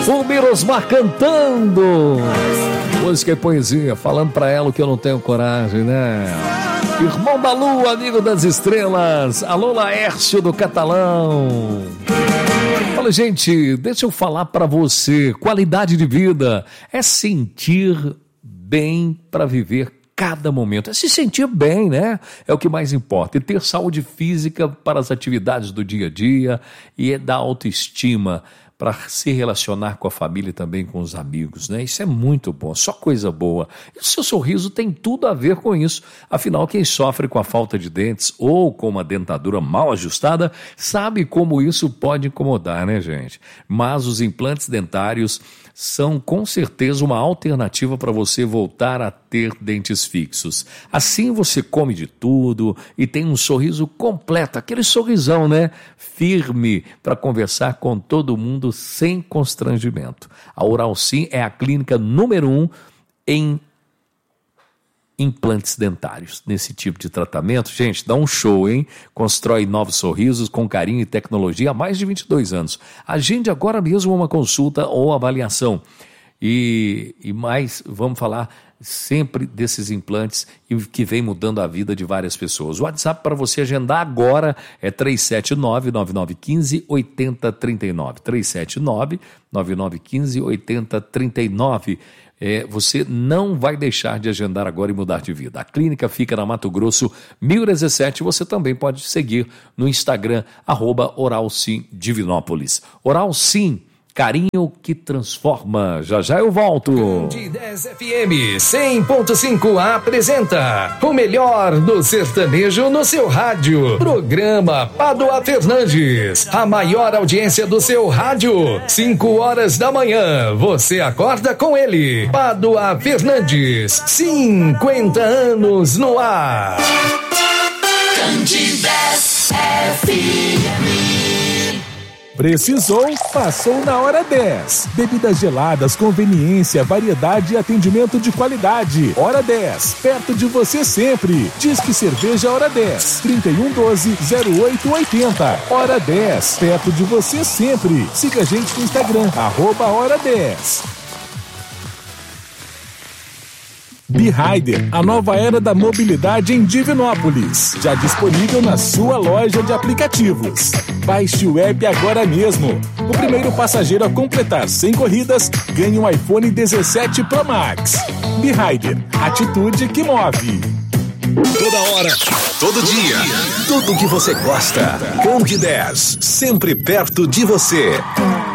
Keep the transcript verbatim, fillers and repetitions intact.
Fulmir Osmar cantando música e poesia, falando pra ela o que eu não tenho coragem, né? Irmão da Lua, amigo das estrelas. Alô, Laércio do Catalão. Olha, gente, deixa eu falar pra você. Qualidade de vida é sentir bem pra viver cada momento. É se sentir bem, né? É o que mais importa. E ter saúde física para as atividades do dia a dia e é dar autoestima para se relacionar com a família e também com os amigos, né? Isso é muito bom, só coisa boa. E o seu sorriso tem tudo a ver com isso. Afinal, quem sofre com a falta de dentes ou com uma dentadura mal ajustada sabe como isso pode incomodar, né, gente? Mas os implantes dentários são com certeza uma alternativa para você voltar a ter dentes fixos. Assim você come de tudo e tem um sorriso completo, aquele sorrisão, né? Firme para conversar com todo mundo sem constrangimento. A Oral Sim é a clínica número um em implantes dentários. Nesse tipo de tratamento, gente, dá um show, hein? Constrói novos sorrisos com carinho e tecnologia há mais de vinte e dois anos. Agende agora mesmo uma consulta ou avaliação. E, e mais, vamos falar sempre desses implantes que vem mudando a vida de várias pessoas. O WhatsApp para você agendar agora é três sete nove, nove nove um cinco, oito zero três nove. três sete nove, nove nove um cinco, oito zero três nove. É, você não vai deixar de agendar agora e mudar de vida. A clínica fica na Mato Grosso, mil e dezessete. Você também pode seguir no Instagram, arroba Oral Sim Divinópolis. Oral Sim, carinho que transforma. Já já eu volto. De dez F M cem ponto cinco apresenta o melhor do sertanejo no seu rádio. Programa Pádua Fernandes. A maior audiência do seu rádio. cinco horas da manhã. Você acorda com ele. Pádua Fernandes. cinquenta anos no ar. Candidez F M. Precisou? Passou na hora dez. Bebidas geladas, conveniência, variedade e atendimento de qualidade. Hora dez, perto de você sempre. Disque Cerveja Hora dez, trinta e um doze, zero oito oitenta. Hora dez, perto de você sempre. Siga a gente no Instagram, arroba Hora dez. B-Rider, a nova era da mobilidade em Divinópolis. Já disponível na sua loja de aplicativos. Baixe o app agora mesmo. O primeiro passageiro a completar cem corridas ganha um iPhone dezessete Pro Max. B-Rider, atitude que move. Toda hora, todo dia, tudo que você gosta. Candidez, sempre perto de você.